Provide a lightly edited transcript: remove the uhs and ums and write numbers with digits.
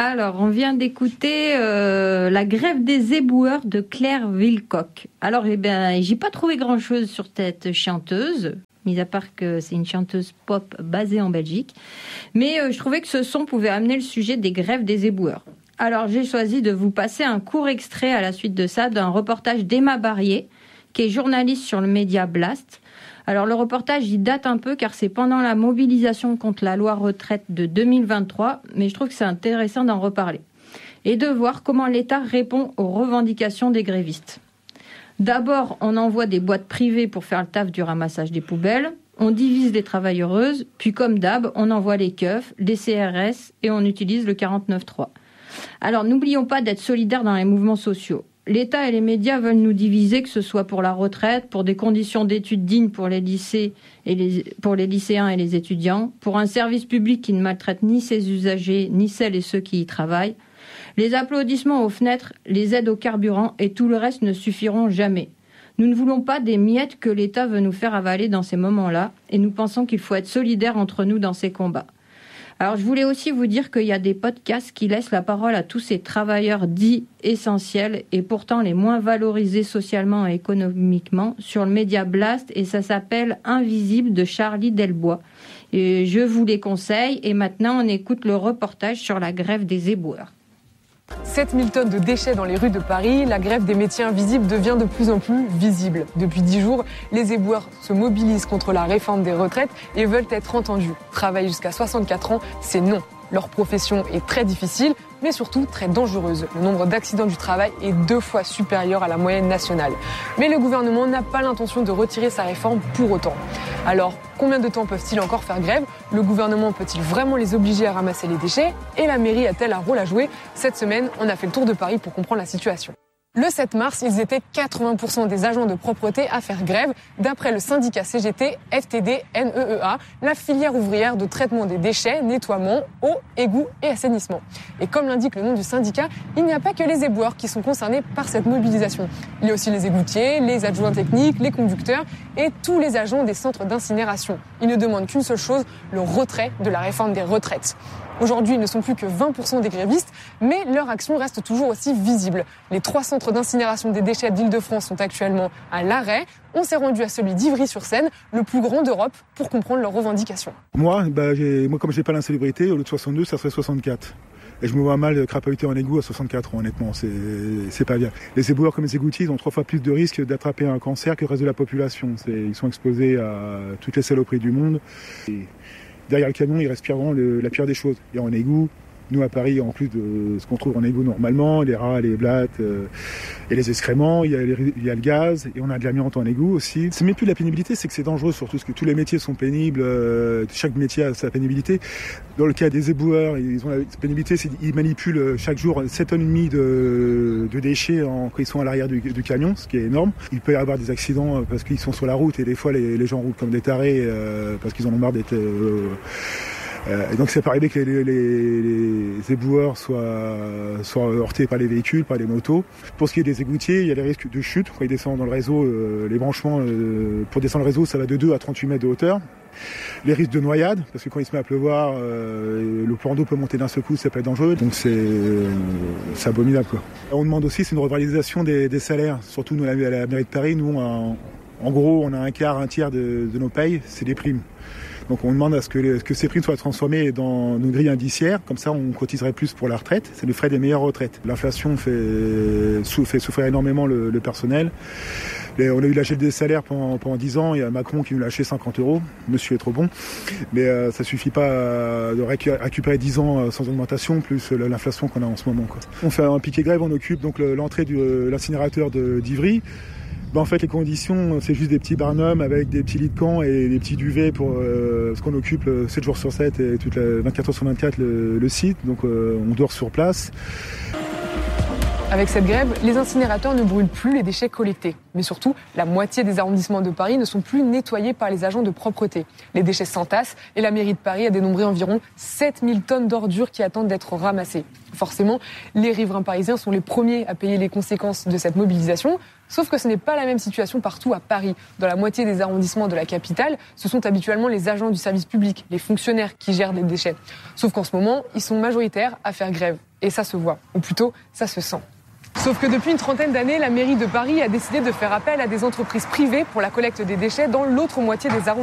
Alors, on vient d'écouter la grève des éboueurs de Claire Wilcock. Alors, j'ai pas trouvé grand-chose sur cette chanteuse, mis à part que c'est une chanteuse pop basée en Belgique. Mais je trouvais que ce son pouvait amener le sujet des grèves des éboueurs. Alors, j'ai choisi de vous passer un court extrait à la suite de ça d'un reportage d'Emma Barrier, qui est journaliste sur le média Blast. Alors, le reportage, il date un peu car c'est pendant la mobilisation contre la loi retraite de 2023, mais je trouve que c'est intéressant d'en reparler. Et de voir comment l'État répond aux revendications des grévistes. D'abord, on envoie des boîtes privées pour faire le taf du ramassage des poubelles, on divise les travailleuses, puis comme d'hab, on envoie les keufs, les CRS et on utilise le 49.3. Alors, n'oublions pas d'être solidaires dans les mouvements sociaux. L'État et les médias veulent nous diviser, que ce soit pour la retraite, pour des conditions d'études dignes pour les lycées pour les lycéens et les étudiants, pour un service public qui ne maltraite ni ses usagers, ni celles et ceux qui y travaillent. Les applaudissements aux fenêtres, les aides au carburant et tout le reste ne suffiront jamais. Nous ne voulons pas des miettes que l'État veut nous faire avaler dans ces moments-là, et nous pensons qu'il faut être solidaires entre nous dans ces combats. Alors, je voulais aussi vous dire qu'il y a des podcasts qui laissent la parole à tous ces travailleurs dits essentiels et pourtant les moins valorisés socialement et économiquement sur le média Blast, et ça s'appelle Invisible de Charlie Delbois. Et je vous les conseille, et maintenant on écoute le reportage sur la grève des éboueurs. 7000 tonnes de déchets dans les rues de Paris, la grève des métiers invisibles devient de plus en plus visible. Depuis 10 jours, les éboueurs se mobilisent contre la réforme des retraites et veulent être entendus. Travailler jusqu'à 64 ans, c'est non. Leur profession est très difficile, mais surtout très dangereuse. Le nombre d'accidents du travail est 2 fois supérieur à la moyenne nationale. Mais le gouvernement n'a pas l'intention de retirer sa réforme pour autant. Alors, combien de temps peuvent-ils encore faire grève ? Le gouvernement peut-il vraiment les obliger à ramasser les déchets ? Et la mairie a-t-elle un rôle à jouer ? Cette semaine, on a fait le tour de Paris pour comprendre la situation. Le 7 mars, ils étaient 80% des agents de propreté à faire grève, d'après le syndicat CGT FTD-NEEA, la filière ouvrière de traitement des déchets, nettoiement, eau, égouts et assainissement. Et comme l'indique le nom du syndicat, il n'y a pas que les éboueurs qui sont concernés par cette mobilisation. Il y a aussi les égoutiers, les adjoints techniques, les conducteurs et tous les agents des centres d'incinération. Ils ne demandent qu'une seule chose, le retrait de la réforme des retraites. Aujourd'hui, ils ne sont plus que 20% des grévistes, mais leur action reste toujours aussi visible. Les 3 centres d'incinération des déchets d'Île-de-France sont actuellement à l'arrêt. On s'est rendu à celui d'Ivry-sur-Seine, le plus grand d'Europe, pour comprendre leurs revendications. Moi, comme j'ai pas l'insalubrité, au lieu de 62, ça serait 64. Et je me vois mal crapahuter en égout à 64 ans, honnêtement, c'est pas bien. Les éboueurs comme les égoutiers, ils ont 3 fois plus de risques d'attraper un cancer que le reste de la population. Ils sont exposés à toutes les saloperies du monde. Et derrière le camion, ils respirent vraiment la pire des choses. Et en égout, nous à Paris, en plus de ce qu'on trouve en égout normalement, les rats, les blattes et les excréments, il y a le gaz et on a de l'amiante en égout aussi. C'est même plus de la pénibilité, c'est que c'est dangereux surtout parce que tous les métiers sont pénibles, chaque métier a sa pénibilité. Dans le cas des éboueurs, ils ont la pénibilité, ils manipulent chaque jour 7,5 tonnes de déchets quand ils sont à l'arrière du camion, ce qui est énorme. Il peut y avoir des accidents parce qu'ils sont sur la route et des fois les gens roulent comme des tarés parce qu'ils en ont marre d'être... Et donc c'est pas arrivé que les éboueurs soient heurtés par les véhicules, par les motos. Pour ce qui est des égoutiers, il y a les risques de chute. Quand ils descendent dans le réseau, les branchements, pour descendre le réseau, ça va de 2 à 38 mètres de hauteur. Les risques de noyade, parce que quand il se met à pleuvoir, le plan d'eau peut monter d'un seul coup, ça peut être dangereux. Donc c'est abominable, quoi. On demande aussi, c'est une revalorisation des salaires. Surtout nous, à la mairie de Paris, nous, en gros, on a un tiers de nos payes, c'est des primes. Donc on demande à ce que ces primes soient transformées dans nos grilles indiciaires, comme ça on cotiserait plus pour la retraite, ça nous ferait des meilleures retraites. L'inflation fait souffrir énormément le personnel. Et on a eu la gel des salaires pendant 10 ans, il y a Macron qui nous l'a lâché 50 €, monsieur est trop bon, mais ça suffit pas de récupérer 10 ans sans augmentation, plus l'inflation qu'on a en ce moment, quoi. On fait un piquet grève, on occupe donc l'entrée de l'incinérateur d'Ivry. En fait, les conditions, c'est juste des petits barnums avec des petits lits de camp et des petits duvets parce qu'on occupe 7 jours sur 7 et 24 heures sur 24 le site. Donc, on dort sur place. Avec cette grève, les incinérateurs ne brûlent plus les déchets collectés. Mais surtout, la moitié des arrondissements de Paris ne sont plus nettoyés par les agents de propreté. Les déchets s'entassent et la mairie de Paris a dénombré environ 7000 tonnes d'ordures qui attendent d'être ramassées. Forcément, les riverains parisiens sont les premiers à payer les conséquences de cette mobilisation. Sauf que ce n'est pas la même situation partout à Paris. Dans la moitié des arrondissements de la capitale, ce sont habituellement les agents du service public, les fonctionnaires qui gèrent les déchets. Sauf qu'en ce moment, ils sont majoritaires à faire grève. Et ça se voit, ou plutôt, ça se sent. Sauf que depuis une trentaine d'années, la mairie de Paris a décidé de faire appel à des entreprises privées pour la collecte des déchets dans l'autre moitié des arrondissements.